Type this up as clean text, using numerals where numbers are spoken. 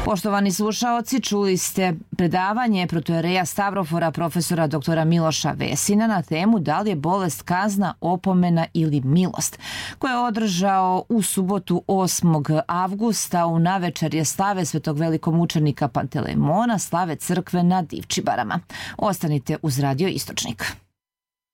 Poštovani slušaoci, čuli ste predavanje protojereja Stavrofora profesora doktora Miloša Vesina na temu da li je bolest kazna, opomena ili milost, koje je održao u subotu 8. avgusta u navečerje slave svetog velikomučenika Pantelemona, slave crkve na Divčibarama. Ostanite uz Radio Istočnik.